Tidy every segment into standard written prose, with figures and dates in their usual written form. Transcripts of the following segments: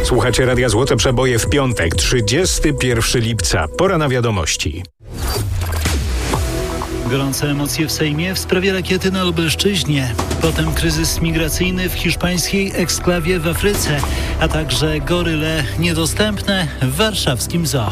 Słuchacie Radia Złote Przeboje w piątek, 31 lipca. Pora na wiadomości. Gorące emocje w Sejmie w sprawie rakiety na Lubelszczyźnie. Potem kryzys migracyjny w hiszpańskiej eksklawie w Afryce, a także goryle niedostępne w warszawskim zoo.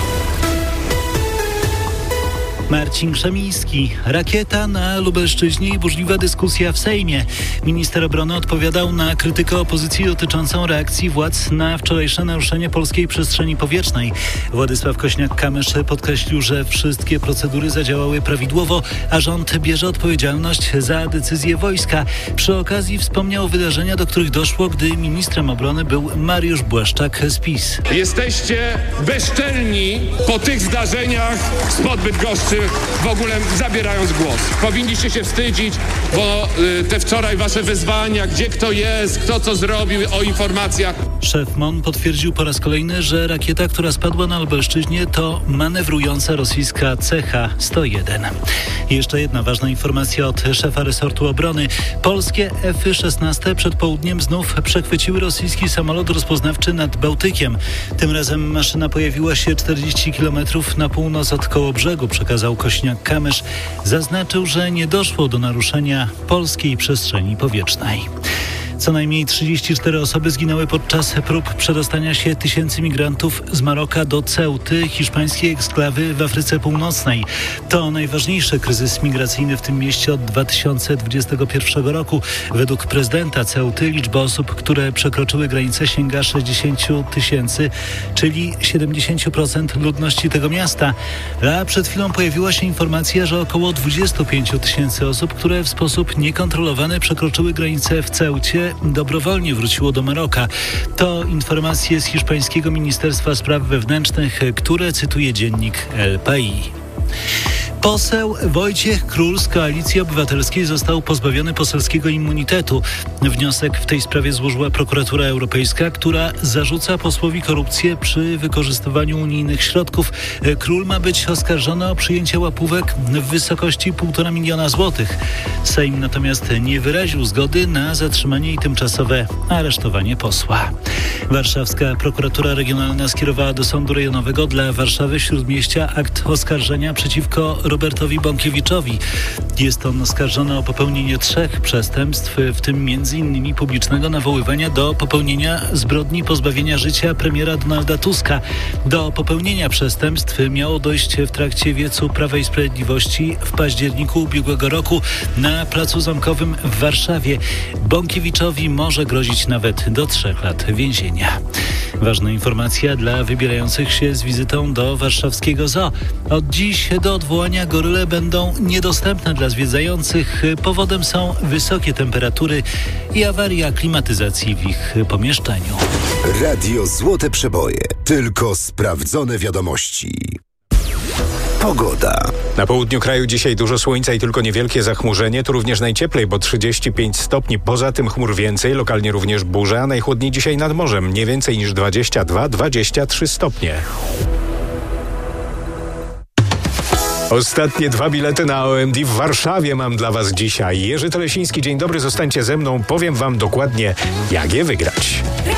Marcin Krzemiński. Rakieta na Lubelszczyźnie i burzliwa dyskusja w Sejmie. Minister obrony odpowiadał na krytykę opozycji dotyczącą reakcji władz na wczorajsze naruszenie polskiej przestrzeni powietrznej. Władysław Kosiniak-Kamysz podkreślił, że wszystkie procedury zadziałały prawidłowo, a rząd bierze odpowiedzialność za decyzję wojska. Przy okazji wspomniał wydarzenia, do których doszło, gdy ministrem obrony był Mariusz Błaszczak z PiS. Jesteście bezczelni po tych zdarzeniach spod Bydgoszczy, w ogóle zabierając głos. Powinniście się wstydzić, bo te wczoraj wasze wezwania, gdzie kto jest, kto co zrobił, o informacjach. Szef MON potwierdził po raz kolejny, że rakieta, która spadła na Lubelszczyźnie, to manewrująca rosyjska CH-101. I jeszcze jedna ważna informacja od szefa resortu obrony. Polskie F-16 przed południem znów przechwyciły rosyjski samolot rozpoznawczy nad Bałtykiem. Tym razem maszyna pojawiła się 40 km na północ od Kołobrzegu, przekazał Kosiniak-Kamysz. Zaznaczył, że nie doszło do naruszenia polskiej przestrzeni powietrznej. Co najmniej 34 osoby zginęły podczas prób przedostania się tysięcy migrantów z Maroka do Ceuty, hiszpańskiej eksklawy w Afryce Północnej. To najważniejszy kryzys migracyjny w tym mieście od 2021 roku. Według prezydenta Ceuty liczba osób, które przekroczyły granicę, sięga 60 tysięcy, czyli 70% ludności tego miasta. A przed chwilą pojawiła się informacja, że około 25 tysięcy osób, które w sposób niekontrolowany przekroczyły granicę w Ceucie, dobrowolnie wróciło do Maroka. To informacje z hiszpańskiego Ministerstwa Spraw Wewnętrznych, które cytuje dziennik El País. Poseł Wojciech Król z Koalicji Obywatelskiej został pozbawiony poselskiego immunitetu. Wniosek w tej sprawie złożyła Prokuratura Europejska, która zarzuca posłowi korupcję przy wykorzystywaniu unijnych środków. Król ma być oskarżony o przyjęcie łapówek w wysokości 1,5 miliona złotych. Sejm natomiast nie wyraził zgody na zatrzymanie i tymczasowe aresztowanie posła. Warszawska Prokuratura Regionalna skierowała do Sądu Rejonowego dla Warszawy Śródmieścia akt oskarżenia przeciwko Robertowi Bąkiewiczowi. Jest on oskarżony o popełnienie 3 przestępstw, w tym m.in. publicznego nawoływania do popełnienia zbrodni pozbawienia życia premiera Donalda Tuska. Do popełnienia przestępstw miało dojść w trakcie wiecu Prawa i Sprawiedliwości w październiku ubiegłego roku na Placu Zamkowym w Warszawie. Bąkiewiczowi może grozić nawet do 3 lat więzienia. Ważna informacja dla wybierających się z wizytą do warszawskiego zoo. Od dziś do odwołania goryle będą niedostępne dla zwiedzających. Powodem są wysokie temperatury i awaria klimatyzacji w ich pomieszczeniu. Radio Złote Przeboje. Tylko sprawdzone wiadomości. Pogoda. Na południu kraju dzisiaj dużo słońca i tylko niewielkie zachmurzenie. Tu również najcieplej, bo 35 stopni. Poza tym chmur więcej, lokalnie również burze, a najchłodniej dzisiaj nad morzem. Nie więcej niż 22-23 stopnie. Ostatnie 2 bilety na OMD w Warszawie mam dla Was dzisiaj. Jerzy Telesiński, dzień dobry, zostańcie ze mną. Powiem Wam dokładnie, jak je wygrać.